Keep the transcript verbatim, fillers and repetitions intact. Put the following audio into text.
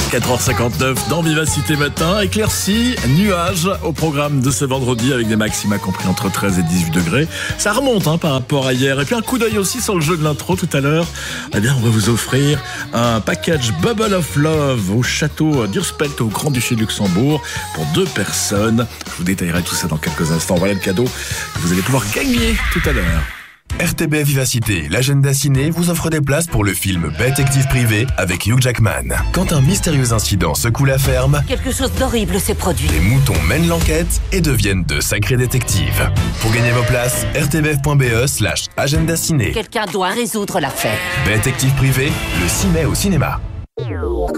quatre heures cinquante-neuf dans Vivacité Matin. Éclaircie, nuages au programme de ce vendredi avec des maxima compris entre treize et dix-huit degrés. Ça remonte hein, par rapport à hier. Et puis un coup d'œil aussi sur le jeu de l'intro tout à l'heure. Eh bien, on va vous offrir un package Bubble of Love au château d'Urspelt au Grand-Duché de Luxembourg pour deux personnes. Je vous détaillerai tout ça dans quelques instants. Voilà le cadeau que vous allez pouvoir gagner tout à l'heure. R T B F Vivacité, l'agenda ciné vous offre des places pour le film Détective privé avec Hugh Jackman. Quand un mystérieux incident secoue la ferme, quelque chose d'horrible s'est produit. les moutons mènent l'enquête et deviennent de sacrés détectives. Pour gagner vos places, r t b f point b e slash agenda ciné. Quelqu'un doit résoudre l'affaire. Détective privé, le six mai au cinéma.